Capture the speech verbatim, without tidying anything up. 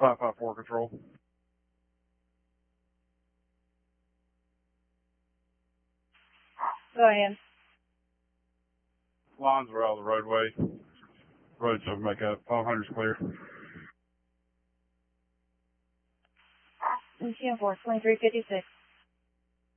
five five four control. Go ahead. Lines are out of the roadway. Road's open back up. five hundred's clear. ten four, twenty-three fifty-six.